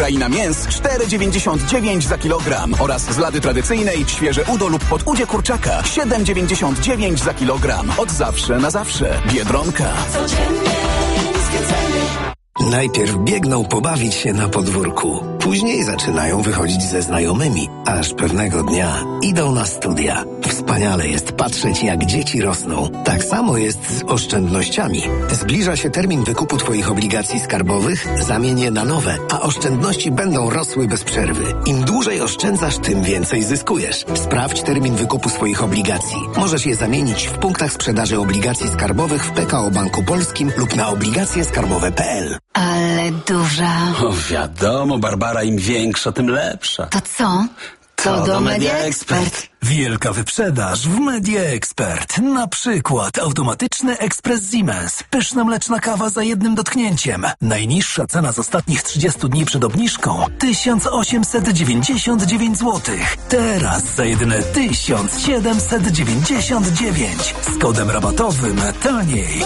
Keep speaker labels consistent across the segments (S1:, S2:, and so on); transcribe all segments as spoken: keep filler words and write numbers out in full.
S1: Kraina Mięs cztery dziewięćdziesiąt dziewięć za kilogram oraz z lady tradycyjnej świeże udo lub podudzie kurczaka siedem dziewięćdziesiąt dziewięć za kilogram. Od zawsze na zawsze. Biedronka.
S2: Codziennie niskie ceny.
S3: Najpierw biegną pobawić się na podwórku, później zaczynają wychodzić ze znajomymi, aż pewnego dnia idą na studia. Wspaniale jest patrzeć, jak dzieci rosną. Tak samo jest z oszczędnościami. Zbliża się termin wykupu Twoich obligacji skarbowych, zamień je na nowe, a oszczędności będą rosły bez przerwy. Im dłużej oszczędzasz, tym więcej zyskujesz. Sprawdź termin wykupu swoich obligacji. Możesz je zamienić w punktach sprzedaży obligacji skarbowych w P K O Banku Polskim lub na obligacje skarbowe kropka p l.
S4: Ale duża.
S5: O, wiadomo, Barbara, im większa, tym lepsza.
S4: To co? To, to do Media Expert.
S6: Wielka wyprzedaż w Media Expert. Na przykład automatyczny ekspres Siemens. Pyszna mleczna kawa za jednym dotknięciem. Najniższa cena z ostatnich trzydziestu dni przed obniżką tysiąc osiemset dziewięćdziesiąt dziewięć złotych. Teraz za jedyne tysiąc siedemset dziewięćdziesiąt dziewięć. Z kodem rabatowym taniej.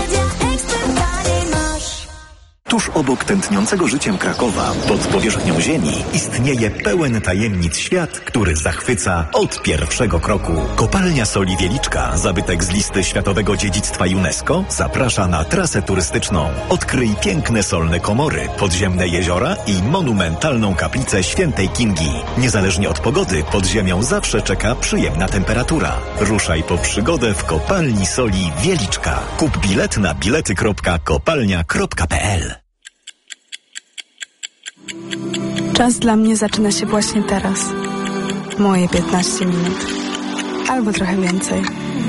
S7: Tuż obok tętniącego życiem Krakowa, pod powierzchnią ziemi, istnieje pełen tajemnic świat, który zachwyca od pierwszego kroku. Kopalnia Soli Wieliczka, zabytek z listy Światowego Dziedzictwa UNESCO, zaprasza na trasę turystyczną. Odkryj piękne solne komory, podziemne jeziora i monumentalną kaplicę Świętej Kingi. Niezależnie od pogody, pod ziemią zawsze czeka przyjemna temperatura. Ruszaj po przygodę w Kopalni Soli Wieliczka. Kup bilet na bilety kropka kopalnia kropka p l.
S8: Czas dla mnie zaczyna się właśnie teraz. Moje piętnaście minut. Albo trochę więcej.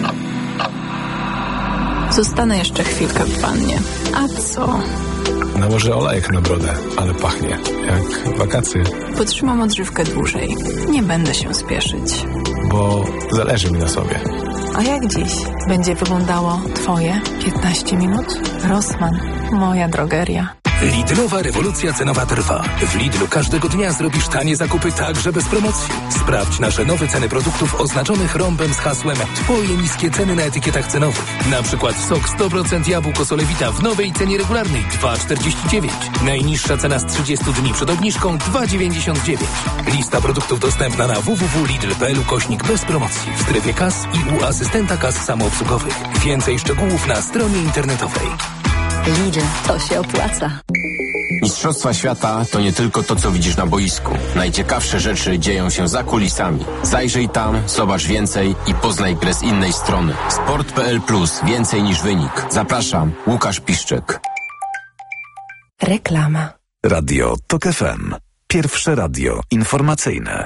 S9: Zostanę jeszcze chwilkę w wannie. A co?
S10: Nałożę olejek na brodę, ale pachnie jak wakacje.
S9: Potrzymam odżywkę dłużej. Nie będę się spieszyć.
S10: Bo zależy mi na sobie.
S9: A jak dziś będzie wyglądało Twoje piętnaście minut? Rossmann, moja drogeria.
S6: Lidlowa rewolucja cenowa trwa. W Lidlu każdego dnia zrobisz tanie zakupy także bez promocji. Sprawdź nasze nowe ceny produktów oznaczonych rąbem z hasłem Twoje niskie ceny na etykietach cenowych. Na przykład sok sto procent jabłko Solewita w nowej cenie regularnej dwa czterdzieści dziewięć. Najniższa cena z trzydziestu dni przed obniżką dwa dziewięćdziesiąt dziewięć. Lista produktów dostępna na w w w kropka lidl kropka p l ukośnik bez promocji w strefie kas i u asystenta kas samoobsługowych. Więcej szczegółów na stronie internetowej.
S4: Lidl, to się opłaca.
S11: Mistrzostwa świata to nie tylko to, co widzisz na boisku. Najciekawsze rzeczy dzieją się za kulisami. Zajrzyj tam, zobacz więcej i poznaj grę z innej strony. sport kropka p l plus. Więcej niż wynik. Zapraszam, Łukasz Piszczek.
S9: Reklama.
S12: Radio Tok F M. Pierwsze radio informacyjne.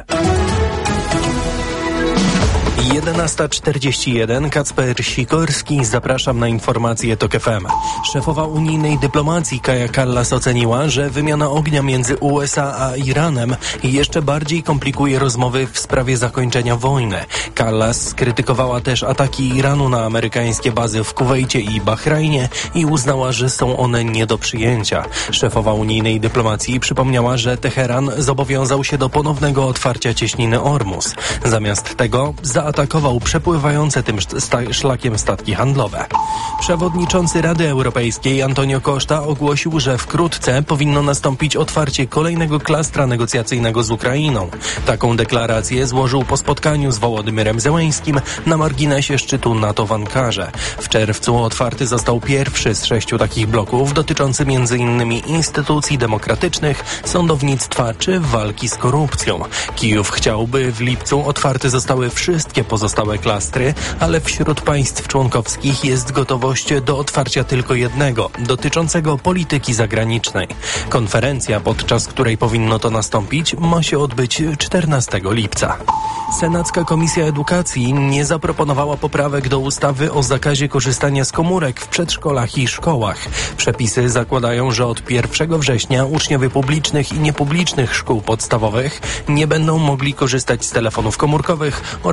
S13: jedenasta czterdzieści jeden. Kacper Sikorski. Zapraszam na informacje Tok F M. Szefowa unijnej dyplomacji Kaja Kallas oceniła, że wymiana ognia między U S A a Iranem jeszcze bardziej komplikuje rozmowy w sprawie zakończenia wojny. Kallas skrytykowała też ataki Iranu na amerykańskie bazy w Kuwejcie i Bahrajnie i uznała, że są one nie do przyjęcia. Szefowa unijnej dyplomacji przypomniała, że Teheran zobowiązał się do ponownego otwarcia cieśniny Ormus. Zamiast tego zaatakował atakował przepływające tym sta- szlakiem statki handlowe. Przewodniczący Rady Europejskiej Antonio Costa ogłosił, że wkrótce powinno nastąpić otwarcie kolejnego klastra negocjacyjnego z Ukrainą. Taką deklarację złożył po spotkaniu z Wołodymyrem Zełeńskim na marginesie szczytu NATO w Ankarze. W czerwcu otwarty został pierwszy z sześciu takich bloków dotyczący między innymi instytucji demokratycznych, sądownictwa czy walki z korupcją. Kijów chciałby w lipcu otwarte zostały wszystkie pozostałe klastry, ale wśród państw członkowskich jest gotowość do otwarcia tylko jednego, dotyczącego polityki zagranicznej. Konferencja, podczas której powinno to nastąpić, ma się odbyć czternastego lipca. Senacka Komisja Edukacji nie zaproponowała poprawek do ustawy o zakazie korzystania z komórek w przedszkolach i szkołach. Przepisy zakładają, że od pierwszego września uczniowie publicznych i niepublicznych szkół podstawowych nie będą mogli korzystać z telefonów komórkowych oraz innych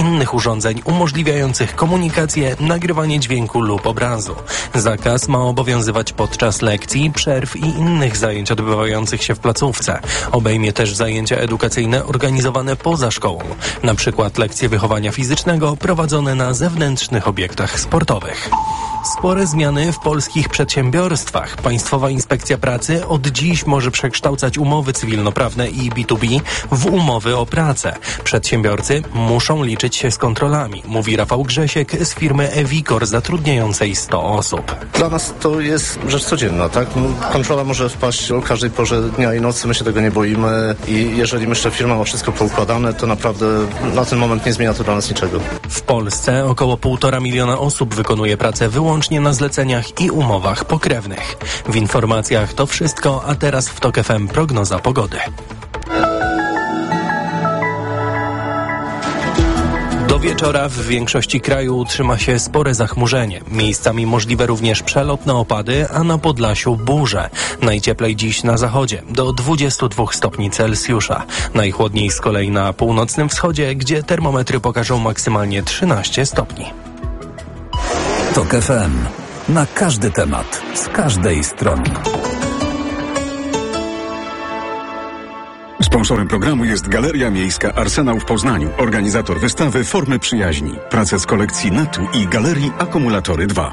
S13: innych urządzeń umożliwiających komunikację, nagrywanie dźwięku lub obrazu. Zakaz ma obowiązywać podczas lekcji, przerw i innych zajęć odbywających się w placówce. Obejmie też zajęcia edukacyjne organizowane poza szkołą, na przykład lekcje wychowania fizycznego prowadzone na zewnętrznych obiektach sportowych. Spore zmiany w polskich przedsiębiorstwach. Państwowa Inspekcja Pracy od dziś może przekształcać umowy cywilnoprawne i B dwa B w umowy o pracę. Przedsiębiorcy muszą liczyć się z kontrolami, mówi Rafał Grzesiek z firmy Ewikor zatrudniającej sto osób.
S14: Dla nas to jest rzecz codzienna, tak? Kontrola może wpaść o każdej porze dnia i nocy, my się tego nie boimy i jeżeli myślę, firma ma wszystko poukładane, to naprawdę na ten moment nie zmienia to dla nas niczego.
S13: W Polsce około półtora miliona osób wykonuje pracę wyłącznie na zleceniach i umowach pokrewnych. W informacjach to wszystko, a teraz w TOK F M prognoza pogody. Do wieczora w większości kraju utrzyma się spore zachmurzenie. Miejscami możliwe również przelotne opady, a na Podlasiu burze. Najcieplej dziś na zachodzie, do dwudziestu dwóch stopni Celsjusza. Najchłodniej z kolei na północnym wschodzie, gdzie termometry pokażą maksymalnie trzynaście stopni.
S12: TOK F M. Na każdy temat, z każdej strony.
S15: Sponsorem programu jest Galeria Miejska Arsenał w Poznaniu. Organizator wystawy Formy Przyjaźni. Prace z kolekcji Natu i Galerii Akumulatory dwa.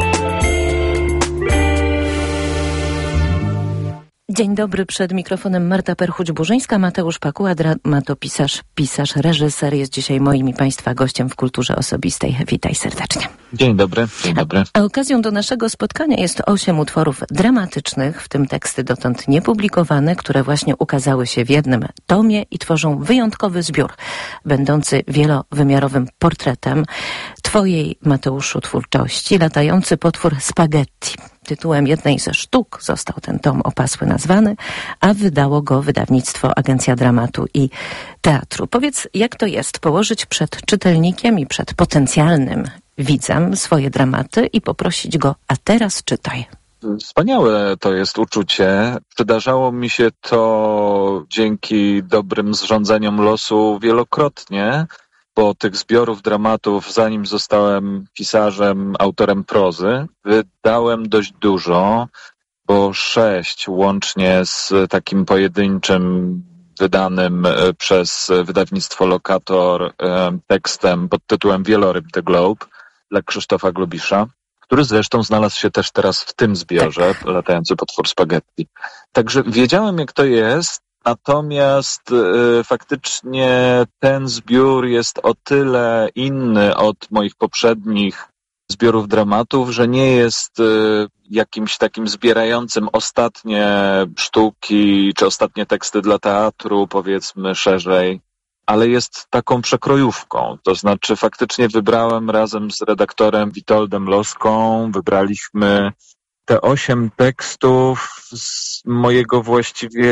S16: Dzień dobry, przed mikrofonem Marta Perchuć-Burzyńska, Mateusz Pakuła, dramatopisarz, pisarz, reżyser jest dzisiaj moim i Państwa gościem w Kulturze Osobistej. Witaj serdecznie.
S17: Dzień dobry, dzień dobry.
S16: A okazją do naszego spotkania jest osiem utworów dramatycznych, w tym teksty dotąd niepublikowane, które właśnie ukazały się w jednym tomie i tworzą wyjątkowy zbiór, będący wielowymiarowym portretem Twojej, Mateuszu, twórczości, Latający potwór spaghetti. Tytułem jednej ze sztuk został ten tom opasły nazwany, a wydało go wydawnictwo Agencja Dramatu i Teatru. Powiedz, jak to jest położyć przed czytelnikiem i przed potencjalnym widzem swoje dramaty i poprosić go, a teraz czytaj.
S17: Wspaniałe to jest uczucie. Przydarzało mi się to dzięki dobrym zrządzeniom losu wielokrotnie, bo tych zbiorów dramatów, zanim zostałem pisarzem, autorem prozy, wydałem dość dużo, bo sześć łącznie z takim pojedynczym wydanym przez wydawnictwo Lokator tekstem pod tytułem Wieloryb The Globe dla Krzysztofa Globisza, który zresztą znalazł się też teraz w tym zbiorze, Latający potwór spaghetti. Także wiedziałem, jak to jest, natomiast y, faktycznie ten zbiór jest o tyle inny od moich poprzednich zbiorów dramatów, że nie jest y, jakimś takim zbierającym ostatnie sztuki czy ostatnie teksty dla teatru, powiedzmy szerzej, ale jest taką przekrojówką. To znaczy faktycznie wybrałem razem z redaktorem Witoldem Loską, wybraliśmy te osiem tekstów z mojego właściwie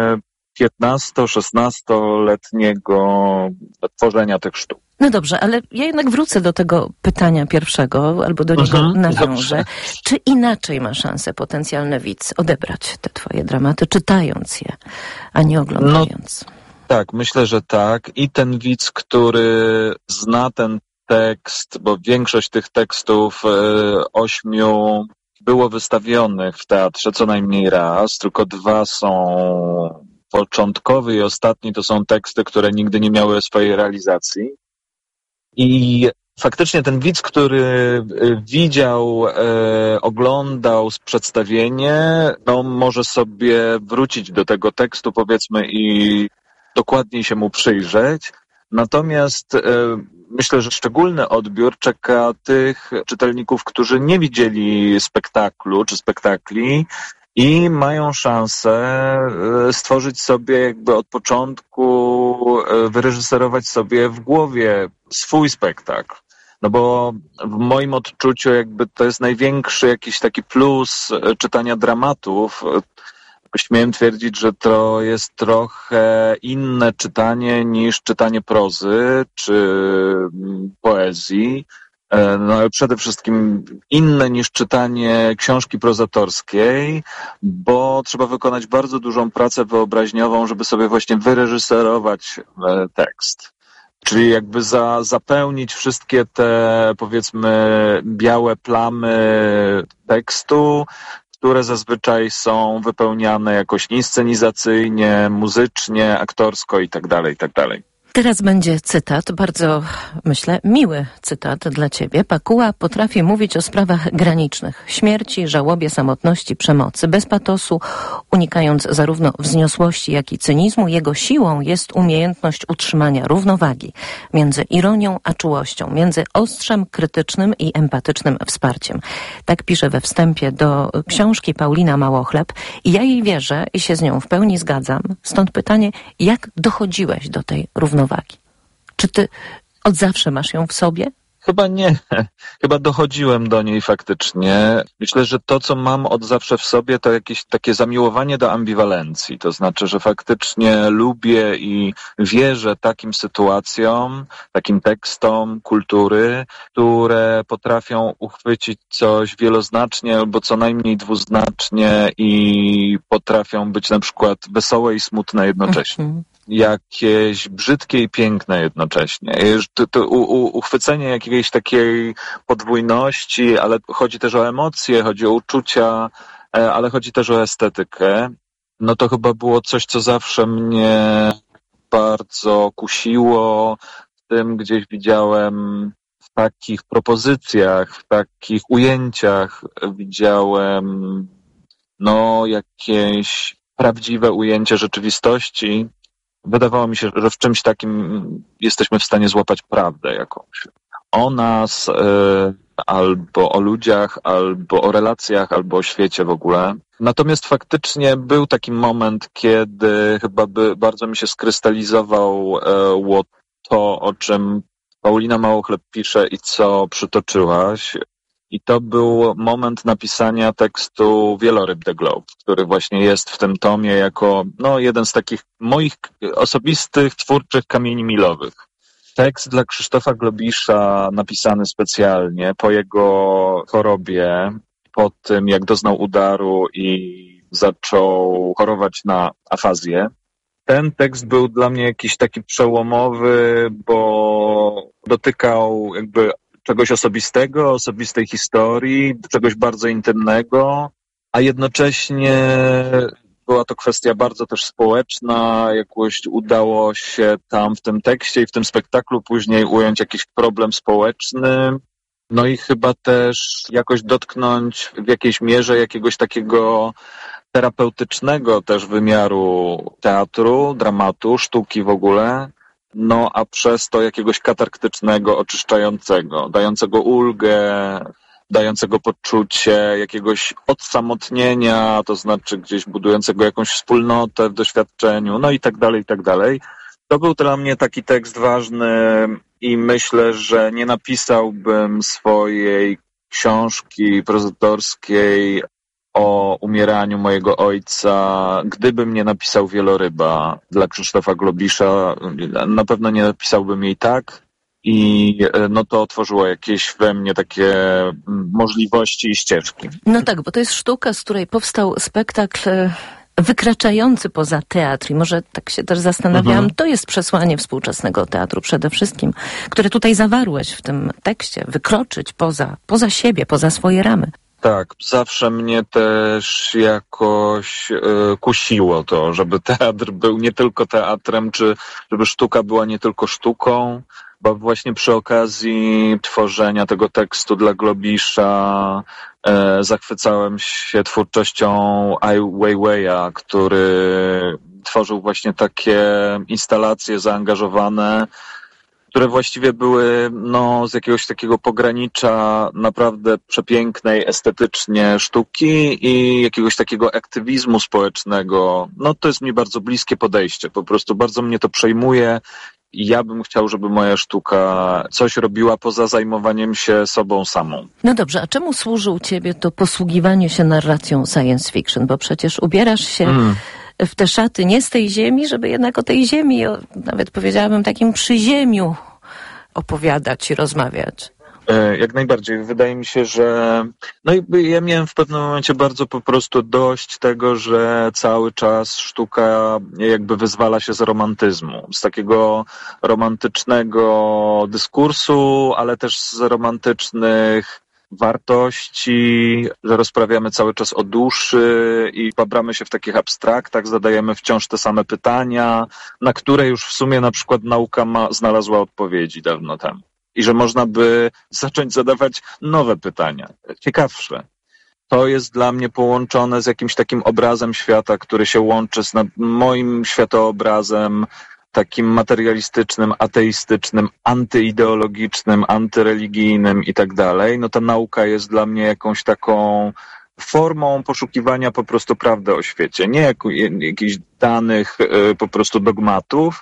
S17: piętnasto-szesnastoletniego tworzenia tych sztuk.
S16: No dobrze, ale ja jednak wrócę do tego pytania pierwszego, albo do niego mhm, nawiążę. Dobrze. Czy inaczej ma szansę potencjalny widz odebrać te twoje dramaty, czytając je, a nie oglądając?
S17: No, tak, myślę, że tak. I ten widz, który zna ten tekst, bo większość tych tekstów y, ośmiu było wystawionych w teatrze co najmniej raz, tylko dwa są początkowy i ostatni to są teksty, które nigdy nie miały swojej realizacji. I faktycznie ten widz, który widział, e, oglądał przedstawienie, no może sobie wrócić do tego tekstu, powiedzmy, i dokładniej się mu przyjrzeć. Natomiast e, myślę, że szczególny odbiór czeka tych czytelników, którzy nie widzieli spektaklu czy spektakli i mają szansę stworzyć sobie jakby od początku, wyreżyserować sobie w głowie swój spektakl. No bo w moim odczuciu jakby to jest największy jakiś taki plus czytania dramatów. Śmiem twierdzić, że to jest trochę inne czytanie niż czytanie prozy czy poezji. No ale przede wszystkim inne niż czytanie książki prozatorskiej, bo trzeba wykonać bardzo dużą pracę wyobraźniową, żeby sobie właśnie wyreżyserować tekst. Czyli jakby za, zapełnić wszystkie te, powiedzmy, białe plamy tekstu, które zazwyczaj są wypełniane jakoś inscenizacyjnie, muzycznie, aktorsko i tak dalej, i tak dalej.
S16: Teraz będzie cytat, bardzo, myślę, miły cytat dla ciebie. Pakuła potrafi mówić o sprawach granicznych, śmierci, żałobie, samotności, przemocy, bez patosu, unikając zarówno wzniosłości, jak i cynizmu. Jego siłą jest umiejętność utrzymania równowagi między ironią a czułością, między ostrzem krytycznym i empatycznym wsparciem. Tak pisze we wstępie do książki Paulina Małochleb i ja jej wierzę i się z nią w pełni zgadzam. Stąd pytanie, jak dochodziłeś do tej równowagi? Czy ty od zawsze masz ją w sobie?
S17: Chyba nie. Chyba dochodziłem do niej faktycznie. Myślę, że to, co mam od zawsze w sobie, to jakieś takie zamiłowanie do ambiwalencji. To znaczy, że faktycznie lubię i wierzę takim sytuacjom, takim tekstom kultury, które potrafią uchwycić coś wieloznacznie albo co najmniej dwuznacznie i potrafią być na przykład wesołe i smutne jednocześnie. Mhm. Jakieś brzydkie i piękne jednocześnie. To, to u, u, uchwycenie jakiejś takiej podwójności, ale chodzi też o emocje, chodzi o uczucia, ale chodzi też o estetykę. No to chyba było coś, co zawsze mnie bardzo kusiło. W tym gdzieś widziałem w takich propozycjach, w takich ujęciach widziałem no jakieś prawdziwe ujęcie rzeczywistości. Wydawało mi się, że w czymś takim jesteśmy w stanie złapać prawdę jakąś. O nas, y, albo o ludziach, albo o relacjach, albo o świecie w ogóle. Natomiast faktycznie był taki moment, kiedy chyba by bardzo mi się skrystalizowało y, to, o czym Paulina Małochleb pisze i co przytoczyłaś. I to był moment napisania tekstu Wieloryb The Globe, który właśnie jest w tym tomie jako no, jeden z takich moich osobistych, twórczych kamieni milowych. Tekst dla Krzysztofa Globisza napisany specjalnie po jego chorobie, po tym jak doznał udaru i zaczął chorować na afazję. Ten tekst był dla mnie jakiś taki przełomowy, bo dotykał jakby czegoś osobistego, osobistej historii, czegoś bardzo intymnego, a jednocześnie była to kwestia bardzo też społeczna, jakoś udało się tam w tym tekście i w tym spektaklu później ująć jakiś problem społeczny, no i chyba też jakoś dotknąć w jakiejś mierze jakiegoś takiego terapeutycznego też wymiaru teatru, dramatu, sztuki w ogóle. No a przez to jakiegoś katarktycznego, oczyszczającego, dającego ulgę, dającego poczucie jakiegoś odsamotnienia, to znaczy gdzieś budującego jakąś wspólnotę w doświadczeniu, no i tak dalej, i tak dalej. To był dla mnie taki tekst ważny i myślę, że nie napisałbym swojej książki prozatorskiej o umieraniu mojego ojca, gdybym nie napisał Wieloryba dla Krzysztofa Globisza, na pewno nie napisałbym jej tak i no to otworzyło jakieś we mnie takie możliwości i ścieżki.
S16: No tak, bo to jest sztuka, z której powstał spektakl wykraczający poza teatr i może tak się też zastanawiałam, mhm. to jest przesłanie współczesnego teatru przede wszystkim, które tutaj zawarłeś w tym tekście, wykroczyć poza, poza siebie, poza swoje ramy.
S17: Tak, zawsze mnie też jakoś y, kusiło to, żeby teatr był nie tylko teatrem, czy żeby sztuka była nie tylko sztuką, bo właśnie przy okazji tworzenia tego tekstu dla Globisza y, zachwycałem się twórczością Ai Weiwei'a, który tworzył właśnie takie instalacje zaangażowane, które właściwie były no, z jakiegoś takiego pogranicza naprawdę przepięknej estetycznie sztuki i jakiegoś takiego aktywizmu społecznego. No to jest mi bardzo bliskie podejście, po prostu bardzo mnie to przejmuje i ja bym chciał, żeby moja sztuka coś robiła poza zajmowaniem się sobą samą.
S16: No dobrze, a czemu służy u ciebie to posługiwanie się narracją science fiction? Bo przecież ubierasz się... Mm. w te szaty nie z tej ziemi, żeby jednak o tej ziemi, o, nawet powiedziałabym takim przyziemiu opowiadać i rozmawiać.
S17: Jak najbardziej. Wydaje mi się, że no i ja miałem w pewnym momencie bardzo po prostu dość tego, że cały czas sztuka jakby wyzwala się z romantyzmu, z takiego romantycznego dyskursu, ale też z romantycznych wartości, że rozprawiamy cały czas o duszy i babramy się w takich abstraktach, zadajemy wciąż te same pytania, na które już w sumie na przykład nauka ma, znalazła odpowiedzi dawno temu. I że można by zacząć zadawać nowe pytania, ciekawsze. To jest dla mnie połączone z jakimś takim obrazem świata, który się łączy z moim światoobrazem, takim materialistycznym, ateistycznym, antyideologicznym, antyreligijnym i tak dalej. No ta nauka jest dla mnie jakąś taką formą poszukiwania po prostu prawdy o świecie. Nie jak, jakichś danych po prostu dogmatów,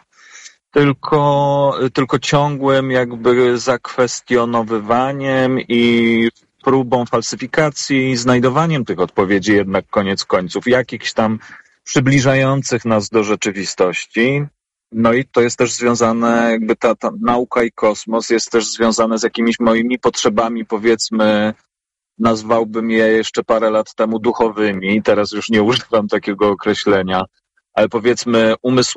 S17: tylko, tylko ciągłym jakby zakwestionowywaniem i próbą falsyfikacji, znajdowaniem tych odpowiedzi jednak koniec końców, jakichś tam przybliżających nas do rzeczywistości. No i to jest też związane, jakby ta, ta nauka i kosmos jest też związane z jakimiś moimi potrzebami, powiedzmy, nazwałbym je jeszcze parę lat temu duchowymi, teraz już nie używam takiego określenia, ale powiedzmy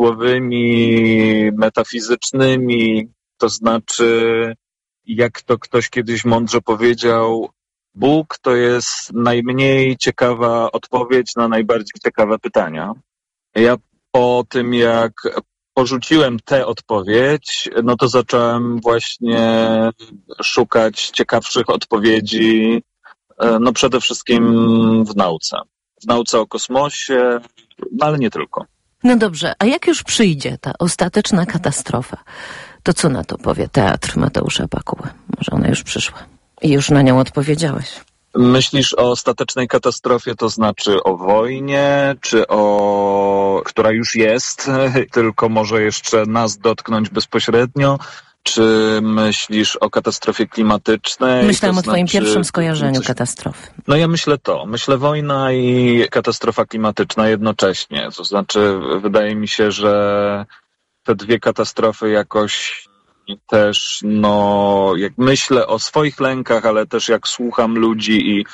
S17: umysłowymi, metafizycznymi, to znaczy, jak to ktoś kiedyś mądrze powiedział, Bóg to jest najmniej ciekawa odpowiedź na najbardziej ciekawe pytania. Ja po tym, jak porzuciłem tę odpowiedź, no to zacząłem właśnie szukać ciekawszych odpowiedzi, no przede wszystkim w nauce. W nauce o kosmosie, no ale nie tylko.
S16: No dobrze, a jak już przyjdzie ta ostateczna katastrofa, to co na to powie teatr Mateusza Pakuły? Może ona już przyszła i już na nią odpowiedziałeś.
S17: Myślisz o ostatecznej katastrofie, to znaczy o wojnie, czy o... która już jest, tylko może jeszcze nas dotknąć bezpośrednio? Czy myślisz o katastrofie klimatycznej?
S16: Myślałam
S17: to
S16: o twoim
S17: znaczy...
S16: pierwszym skojarzeniu katastrofy.
S17: No ja myślę to. Myślę wojna i katastrofa klimatyczna jednocześnie. To znaczy wydaje mi się, że te dwie katastrofy jakoś też, no, jak myślę o swoich lękach, ale też jak słucham ludzi i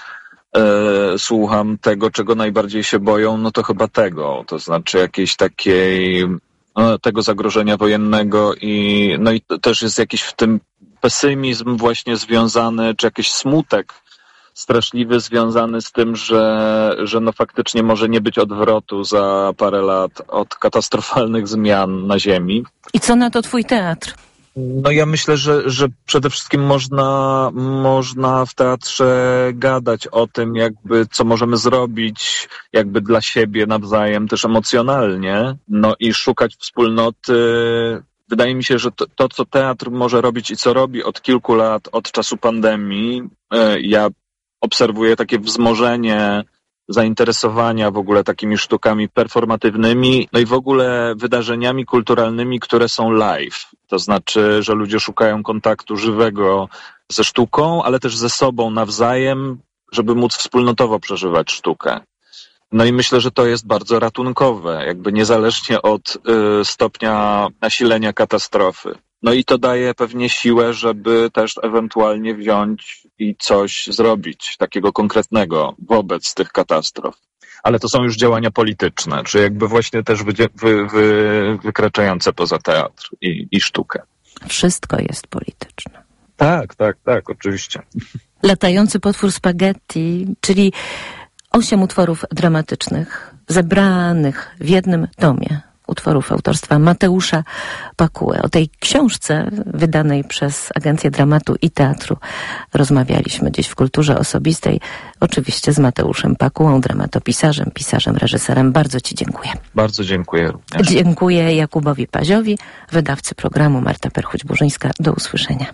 S17: e, słucham tego, czego najbardziej się boją, no to chyba tego. To znaczy jakiejś takiej... tego zagrożenia wojennego i no i to też jest jakiś w tym pesymizm właśnie związany, czy jakiś smutek straszliwy związany z tym, że, że no faktycznie może nie być odwrotu za parę lat od katastrofalnych zmian na Ziemi.
S16: I co na to twój teatr?
S17: No ja myślę, że, że przede wszystkim można, można w teatrze gadać o tym, jakby co możemy zrobić jakby dla siebie nawzajem, też emocjonalnie, no i szukać wspólnoty. Wydaje mi się, że to, to co teatr może robić i co robi od kilku lat, od czasu pandemii, ja obserwuję takie wzmożenie zainteresowania w ogóle takimi sztukami performatywnymi, no i w ogóle wydarzeniami kulturalnymi, które są live. To znaczy, że ludzie szukają kontaktu żywego ze sztuką, ale też ze sobą nawzajem, żeby móc wspólnotowo przeżywać sztukę. No i myślę, że to jest bardzo ratunkowe, jakby niezależnie od y, stopnia nasilenia katastrofy. No i to daje pewnie siłę, żeby też ewentualnie wziąć i coś zrobić takiego konkretnego wobec tych katastrof. Ale to są już działania polityczne, czy jakby właśnie też wy, wy, wy, wykraczające poza teatr i, i sztukę.
S16: Wszystko jest polityczne.
S17: Tak, tak, tak, oczywiście.
S16: Latający potwór spaghetti, czyli osiem utworów dramatycznych zebranych w jednym tomie. Utworów autorstwa Mateusza Pakuły. O tej książce wydanej przez Agencję Dramatu i Teatru rozmawialiśmy dziś w Kulturze Osobistej. Oczywiście z Mateuszem Pakułą, dramatopisarzem, pisarzem, reżyserem. Bardzo ci dziękuję.
S17: Bardzo dziękuję również.
S16: Dziękuję Jakubowi Paziowi, wydawcy programu Marta Perchuć-Burzyńska. Do usłyszenia.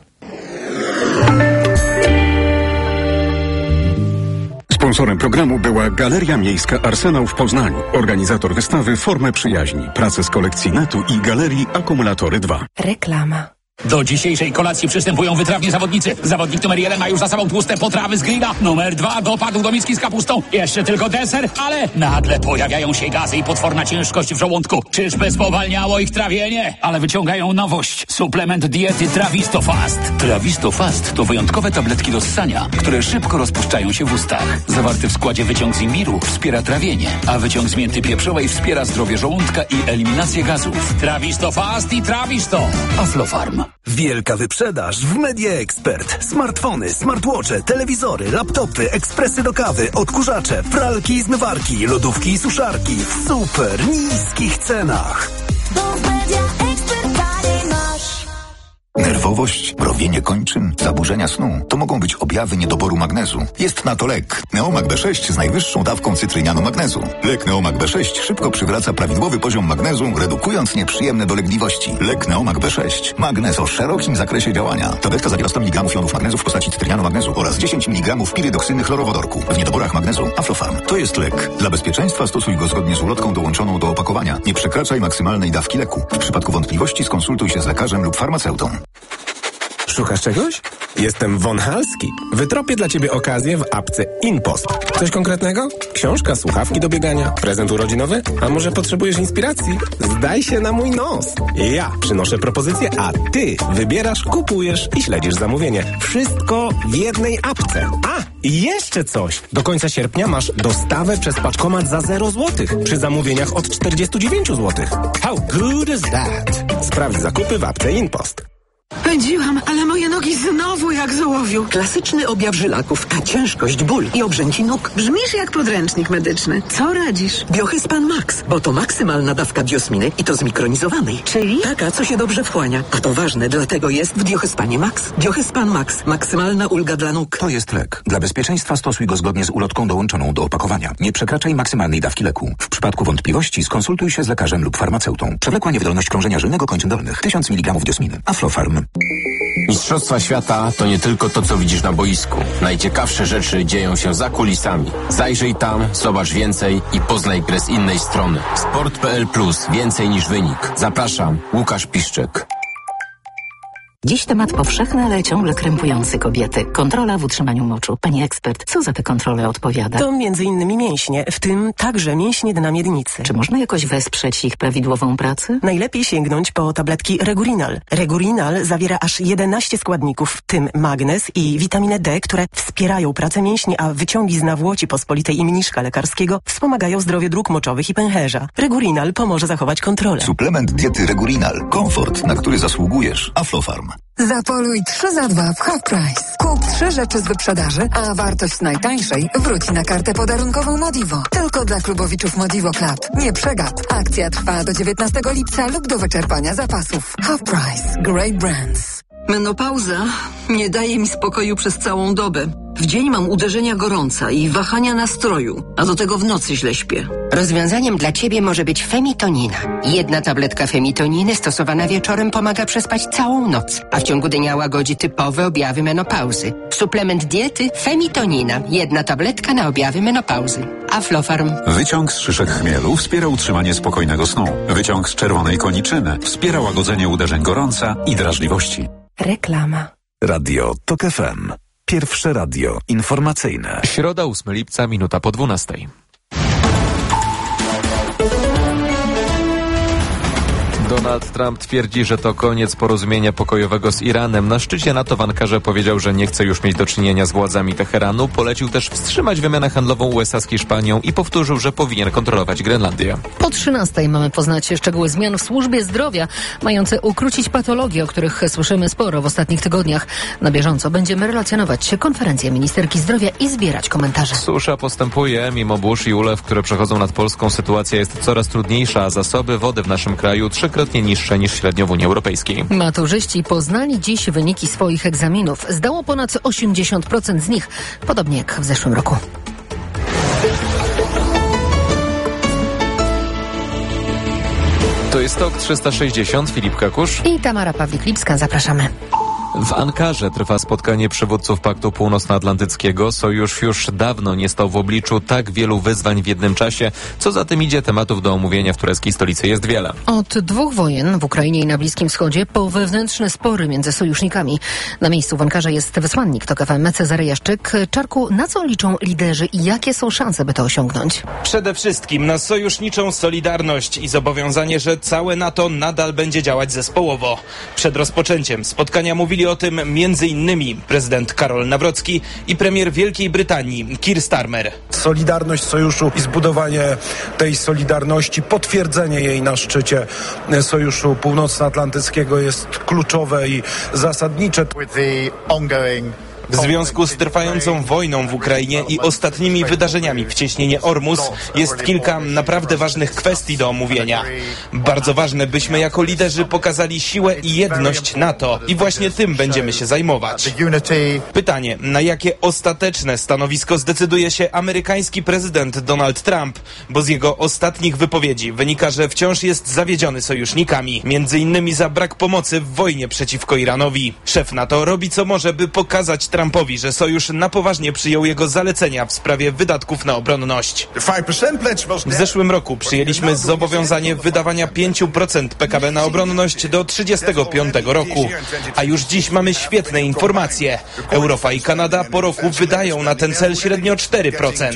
S15: Sponsorem programu była Galeria Miejska Arsenał w Poznaniu. Organizator wystawy Formy Przyjaźni. Prace z kolekcji Netu i Galerii Akumulatory dwa.
S18: Reklama. Do dzisiejszej kolacji przystępują wytrawni zawodnicy. Zawodnik numer jeden ma już za sobą tłuste potrawy z grilla. Numer dwa dopadł do miski z kapustą. Jeszcze tylko deser, ale nagle pojawiają się gazy i potworna ciężkość w żołądku. Czyżby spowalniało ich trawienie? Ale wyciągają nowość. Suplement diety Trawisto Fast. Trawisto Fast to wyjątkowe tabletki do ssania, które szybko rozpuszczają się w ustach. Zawarty w składzie wyciąg z imbiru wspiera trawienie, a wyciąg z mięty pieprzowej wspiera zdrowie żołądka i eliminację gazów. Trawisto Fast i Trawisto. Aflofarm.
S19: Wielka wyprzedaż w Media Expert. Smartfony, smartwatche, telewizory, laptopy, ekspresy do kawy, odkurzacze, pralki i zmywarki, lodówki i suszarki w super niskich cenach.
S20: Nerwowość, mrowienie kończyn, zaburzenia snu to mogą być objawy niedoboru magnezu. Jest na to lek. Neomag B sześć z najwyższą dawką cytrynianu magnezu. Lek Neomag B sześć szybko przywraca prawidłowy poziom magnezu, redukując nieprzyjemne dolegliwości. Lek Neomag B sześć. Magnez o szerokim zakresie działania. Tabletka zawiera sto miligramów jonów magnezu w postaci cytrynianu magnezu oraz dziesięć miligramów pirydoksyny chlorowodorku. W niedoborach magnezu Aflofarm. To jest lek. Dla bezpieczeństwa stosuj go zgodnie z ulotką dołączoną do opakowania. Nie przekraczaj maksymalnej dawki leku. W przypadku wątpliwości skonsultuj się z lekarzem lub farmaceutą.
S21: Szukasz czegoś? Jestem Von Halski. Wytropię dla Ciebie okazję w apce InPost. Coś konkretnego? Książka, słuchawki do biegania, prezent urodzinowy? A może potrzebujesz inspiracji? Zdaj się na mój nos. Ja przynoszę propozycję, a Ty wybierasz, kupujesz i śledzisz zamówienie. Wszystko w jednej apce. A, i jeszcze coś. Do końca sierpnia masz dostawę przez paczkomat za zero złotych przy zamówieniach od czterdzieści dziewięć złotych. How good is that? Sprawdź zakupy w apce InPost.
S22: Pędziłam, ale moje nogi znowu jak z ołowiu. Klasyczny objaw żylaków, a ciężkość, ból i obrzęci nóg.
S8: Brzmisz jak podręcznik medyczny. Co radzisz?
S22: Biohyspan Max, bo to maksymalna dawka diosminy i to zmikronizowanej.
S8: Czyli?
S22: Taka, co się dobrze wchłania. A to ważne, dlatego jest w Biohyspanie Max. Biohyspan Max. Maksymalna ulga dla nóg.
S23: To jest lek. Dla bezpieczeństwa stosuj go zgodnie z ulotką dołączoną do opakowania. Nie przekraczaj maksymalnej dawki leku. W przypadku wątpliwości skonsultuj się z lekarzem lub farmaceutą. Przewlekła niewydolność krążenia żylnego kończyn dolnych. tysiąc miligramów diosminy. Aflofarm.
S11: Mistrzostwa świata to nie tylko to, co widzisz na boisku. Najciekawsze rzeczy dzieją się za kulisami. Zajrzyj tam, zobacz więcej i poznaj grę z innej strony. Sport kropka p l plus. Więcej niż wynik. Zapraszam, Łukasz Piszczek.
S4: Dziś temat powszechny, ale ciągle krępujący kobiety. Kontrola w utrzymaniu moczu. Pani ekspert, co za te kontrole odpowiada?
S24: To między innymi mięśnie, w tym także mięśnie dna miednicy.
S4: Czy można jakoś wesprzeć ich prawidłową pracę?
S24: Najlepiej sięgnąć po tabletki Regurinal. Regurinal zawiera aż jedenaście składników, w tym magnez i witaminę D, które wspierają pracę mięśni, a wyciągi z nawłoci pospolitej i mniszka lekarskiego wspomagają zdrowie dróg moczowych i pęcherza. Regurinal pomoże zachować kontrolę.
S20: Suplement diety Regurinal. Komfort, na który zasługujesz. Aflofarm.
S25: Zapoluj trzy za dwa w Half Price. Kup trzy rzeczy z wyprzedaży, a wartość najtańszej wróci na kartę podarunkową Modivo. Tylko dla klubowiczów Modivo Club. Nie przegap. Akcja trwa do dziewiętnastego lipca lub do wyczerpania zapasów. Half Price. Great brands.
S22: Menopauza nie daje mi spokoju przez całą dobę. W dzień mam uderzenia gorąca i wahania nastroju, a do tego w nocy źle śpię.
S26: Rozwiązaniem dla Ciebie może być Femitonina. Jedna tabletka Femitoniny stosowana wieczorem pomaga przespać całą noc, a w ciągu dnia łagodzi typowe objawy menopauzy. Suplement diety Femitonina. Jedna tabletka na objawy menopauzy. Aflofarm.
S15: Wyciąg z szyszek chmielu wspiera utrzymanie spokojnego snu. Wyciąg z czerwonej koniczyny wspiera łagodzenie uderzeń gorąca i drażliwości.
S24: Reklama.
S19: Radio Tok F M. Pierwsze radio informacyjne.
S27: Środa, ósmego lipca, minuta po dwunastej. Donald Trump twierdzi, że to koniec porozumienia pokojowego z Iranem. Na szczycie NATO w Ankarze powiedział, że nie chce już mieć do czynienia z władzami Teheranu. Polecił też wstrzymać wymianę handlową U S A z Hiszpanią i powtórzył, że powinien kontrolować Grenlandię.
S28: Po trzynastej mamy poznać szczegóły zmian w służbie zdrowia, mające ukrócić patologie, o których słyszymy sporo w ostatnich tygodniach. Na bieżąco będziemy relacjonować konferencję ministerki zdrowia i zbierać komentarze.
S27: Susza postępuje. Mimo burz i ulew, które przechodzą nad Polską, sytuacja jest coraz trudniejsza, a zasoby wody w naszym kraju trzykrotnie niższe niż średnio w Unii Europejskiej.
S28: Maturzyści poznali dziś wyniki swoich egzaminów. Zdało ponad osiemdziesiąt procent z nich, podobnie jak w zeszłym roku.
S27: To jest Tok trzysta sześćdziesiąt. Filip Kakusz
S28: i Tamara Pawlik-Lipska. Zapraszamy.
S27: W Ankarze trwa spotkanie przywódców Paktu Północnoatlantyckiego. Sojusz już dawno nie stał w obliczu tak wielu wyzwań w jednym czasie. Co za tym idzie, tematów do omówienia w tureckiej stolicy jest wiele.
S28: Od dwóch wojen w Ukrainie i na Bliskim Wschodzie po wewnętrzne spory między sojusznikami. Na miejscu w Ankarze jest wysłannik TOK F M Cezary Jaszczyk. Czarku, na co liczą liderzy i jakie są szanse, by to osiągnąć?
S1: Przede wszystkim na sojuszniczą solidarność i zobowiązanie, że całe NATO nadal będzie działać zespołowo. Przed rozpoczęciem spotkania mówili o tym między innymi prezydent Karol Nawrocki i premier Wielkiej Brytanii Keir Starmer.
S2: Solidarność sojuszu i zbudowanie tej solidarności, potwierdzenie jej na szczycie Sojuszu Północnoatlantyckiego jest kluczowe i zasadnicze.
S1: W związku z trwającą wojną w Ukrainie i ostatnimi wydarzeniami w cieśninie Ormus jest kilka naprawdę ważnych kwestii do omówienia. Bardzo ważne, byśmy jako liderzy pokazali siłę i jedność NATO i właśnie tym będziemy się zajmować. Pytanie, na jakie ostateczne stanowisko zdecyduje się amerykański prezydent Donald Trump, bo z jego ostatnich wypowiedzi wynika, że wciąż jest zawiedziony sojusznikami, między innymi za brak pomocy w wojnie przeciwko Iranowi. Szef NATO robi co może, by pokazać Trumpowi, że sojusz na poważnie przyjął jego zalecenia w sprawie wydatków na obronność. W zeszłym roku przyjęliśmy zobowiązanie wydawania pięć procent P K B na obronność do trzydziestego piątego roku. A już dziś mamy świetne informacje. Europa i Kanada po roku wydają na ten cel średnio cztery procent.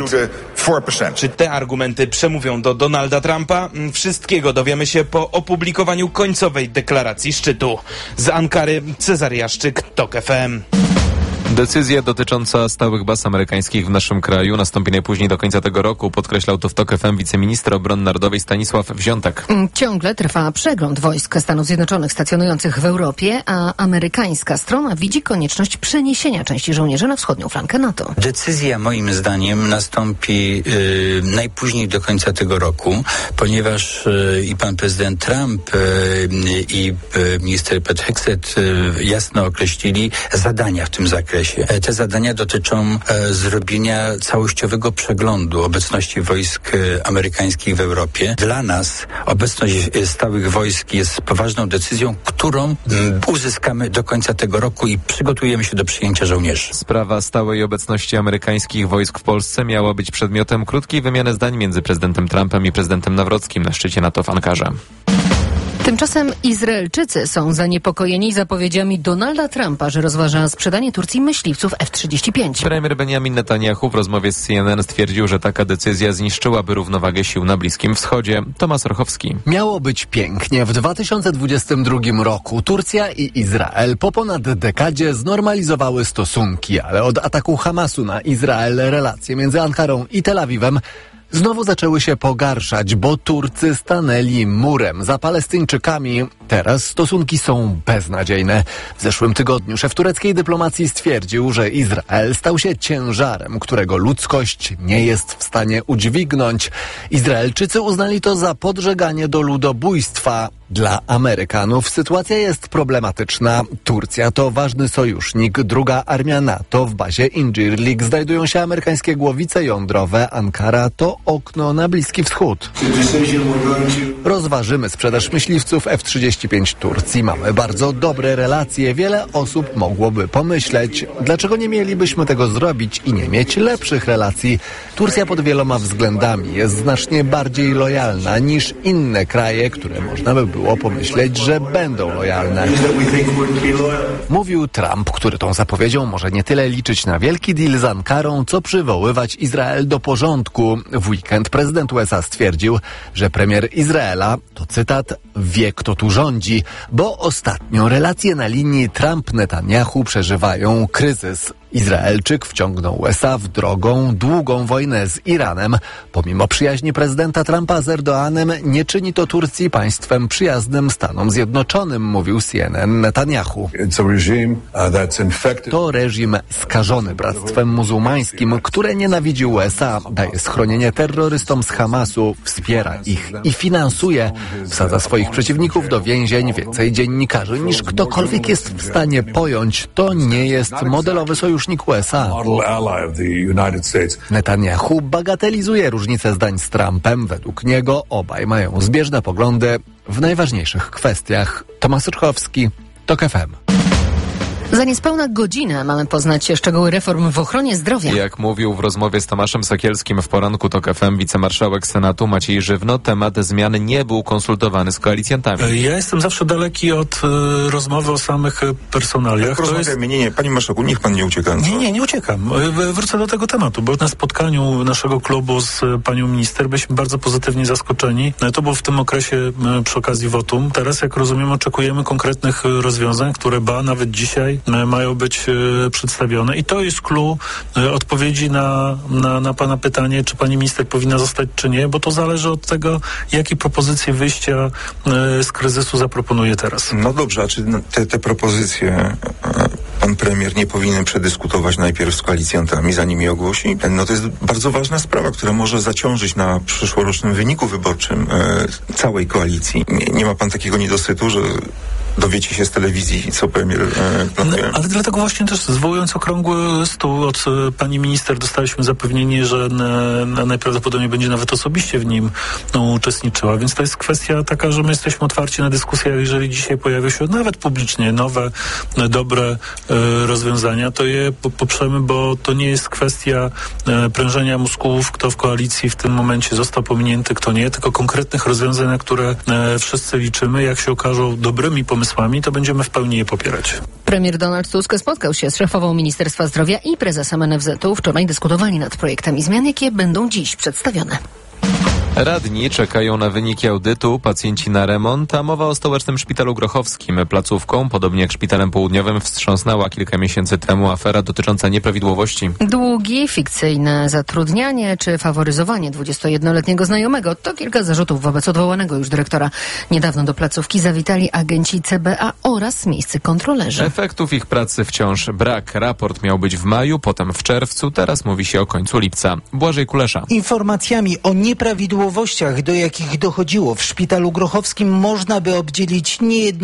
S1: Czy te argumenty przemówią do Donalda Trumpa? Wszystkiego dowiemy się po opublikowaniu końcowej deklaracji szczytu. Z Ankary Cezary Jaszczyk, TOK F M.
S27: Decyzja dotycząca stałych baz amerykańskich w naszym kraju nastąpi najpóźniej do końca tego roku, podkreślał to w TOK F M wiceminister obrony narodowej Stanisław Wziątek.
S28: Ciągle trwa przegląd wojsk Stanów Zjednoczonych stacjonujących w Europie, a amerykańska strona widzi konieczność przeniesienia części żołnierzy na wschodnią flankę NATO.
S3: Decyzja moim zdaniem nastąpi y, najpóźniej do końca tego roku, ponieważ y, i pan prezydent Trump y, i y, minister Pete Hegseth y, jasno określili zadania w tym zakresie. Te zadania dotyczą e, zrobienia całościowego przeglądu obecności wojsk e, amerykańskich w Europie. Dla nas obecność e, stałych wojsk jest poważną decyzją, którą m, uzyskamy do końca tego roku i przygotujemy się do przyjęcia żołnierzy.
S27: Sprawa stałej obecności amerykańskich wojsk w Polsce miała być przedmiotem krótkiej wymiany zdań między prezydentem Trumpem i prezydentem Nawrockim na szczycie NATO w Ankarze.
S28: Tymczasem Izraelczycy są zaniepokojeni zapowiedziami Donalda Trumpa, że rozważa sprzedanie Turcji myśliwców F trzydzieści pięć.
S27: Premier Benjamin Netanyahu w rozmowie z C N N stwierdził, że taka decyzja zniszczyłaby równowagę sił na Bliskim Wschodzie. Tomasz Orchowski.
S5: Miało być pięknie. W dwa tysiące dwudziestym drugim roku Turcja i Izrael po ponad dekadzie znormalizowały stosunki, ale od ataku Hamasu na Izrael relacje między Ankarą i Tel Awiwem znowu zaczęły się pogarszać, bo Turcy stanęli murem za Palestyńczykami. Teraz stosunki są beznadziejne. W zeszłym tygodniu szef tureckiej dyplomacji stwierdził, że Izrael stał się ciężarem, którego ludzkość nie jest w stanie udźwignąć. Izraelczycy uznali to za podżeganie do ludobójstwa. Dla Amerykanów sytuacja jest problematyczna. Turcja to ważny sojusznik, druga armia NATO. W bazie Incirlik znajdują się amerykańskie głowice jądrowe. Ankara to okno na Bliski Wschód. Rozważymy sprzedaż myśliwców F trzydzieści pięć Turcji. Mamy bardzo dobre relacje. Wiele osób mogłoby pomyśleć, dlaczego nie mielibyśmy tego zrobić i nie mieć lepszych relacji. Turcja pod wieloma względami jest znacznie bardziej lojalna niż inne kraje, które można by było pomyśleć, że będą lojalne. Mówił Trump, który tą zapowiedzią może nie tyle liczyć na wielki deal z Ankarą, co przywoływać Izrael do porządku. W weekend prezydent U S A stwierdził, że premier Izraela, to cytat, wie kto tu rządzi, bo ostatnio relacje na linii Trump-Netanyahu przeżywają kryzys. Izraelczyk wciągnął U S A w drogą, długą wojnę z Iranem. Pomimo przyjaźni prezydenta Trumpa z Erdoğanem, nie czyni to Turcji państwem przyjaznym Stanom Zjednoczonym, mówił C N N Netanyahu. To reżim skażony bractwem muzułmańskim, które nienawidzi U S A, daje schronienie terrorystom z Hamasu, wspiera ich i finansuje, wsadza swoich przeciwników do więzień, więcej dziennikarzy niż ktokolwiek jest w stanie pojąć. To nie jest modelowy sojusznik U S A. Netanyahu bagatelizuje różnice zdań z Trumpem. Według niego obaj mają zbieżne poglądy w najważniejszych kwestiach. Tomasz Urchowski, TOK F M.
S28: Za niespełna godzinę mamy poznać szczegóły reform w ochronie zdrowia.
S27: Jak mówił w rozmowie z Tomaszem Sekielskim w poranku TOK F M wicemarszałek Senatu Maciej Żywno, temat zmian nie był konsultowany z koalicjantami.
S2: Ja jestem zawsze daleki od y, rozmowy o samych personaliach.
S6: To jest... Nie, nie, nie, panie marszałku, niech pan nie ucieka.
S2: Nie, nie, nie uciekam. Wrócę do tego tematu, bo na spotkaniu naszego klubu z panią minister byliśmy bardzo pozytywnie zaskoczeni. To było w tym okresie przy okazji wotum. Teraz, jak rozumiem, oczekujemy konkretnych rozwiązań, które ba, nawet dzisiaj mają być przedstawione. I to jest clue odpowiedzi na, na, na pana pytanie, czy pani minister powinna zostać, czy nie, bo to zależy od tego, jakie propozycje wyjścia z kryzysu zaproponuje teraz.
S6: No dobrze, a czy te, te propozycje pan premier nie powinien przedyskutować najpierw z koalicjantami, zanim je ogłosi? No to jest bardzo ważna sprawa, która może zaciążyć na przyszłorocznym wyniku wyborczym e, całej koalicji. Nie, nie ma pan takiego niedosytu, że dowiecie się z telewizji, co premier e, planuje?
S2: No, ale dlatego właśnie też, zwołując okrągły stół od e, pani minister, dostaliśmy zapewnienie, że e, najprawdopodobniej będzie nawet osobiście w nim no, uczestniczyła. Więc to jest kwestia taka, że my jesteśmy otwarci na dyskusję, jeżeli dzisiaj pojawią się nawet publicznie nowe, e, dobre e, rozwiązania, to je po, poprzemy, bo to nie jest kwestia e, prężenia mózgów, kto w koalicji w tym momencie został pominięty, kto nie, tylko konkretnych rozwiązań, na które e, wszyscy liczymy. Jak się okażą dobrymi pomysłami, to będziemy w pełni je popierać.
S28: Premier Donald Tusk spotkał się z szefową Ministerstwa Zdrowia i prezesem N F Z u. Wczoraj dyskutowali nad projektami zmian, jakie będą dziś przedstawione.
S27: Radni czekają na wyniki audytu, pacjenci na remont, a mowa o stołecznym szpitalu grochowskim. Placówką, podobnie jak szpitalem południowym, wstrząsnęła kilka miesięcy temu afera dotycząca nieprawidłowości.
S28: Długi, fikcyjne zatrudnianie czy faworyzowanie dwudziestojednoletniego znajomego to kilka zarzutów wobec odwołanego już dyrektora. Niedawno do placówki zawitali agenci C B A oraz miejscy kontrolerzy.
S27: Efektów ich pracy wciąż brak. Raport miał być w maju, potem w czerwcu, teraz mówi się o końcu lipca. Błażej Kulesza.
S7: Informacjami o nieprawidłowościach, do jakich dochodziło w szpitalu grochowskim, można by obdzielić niejedno